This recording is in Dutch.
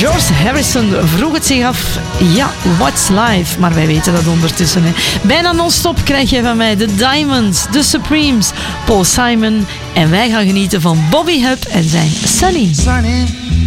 George Harrison vroeg het zich af. Ja, what's life? Maar wij weten dat ondertussen. Hè. Bijna non-stop krijg je van mij de Diamonds, de Supremes, Paul Simon. En wij gaan genieten van Bobby Hub en zijn Sunny. Sunny.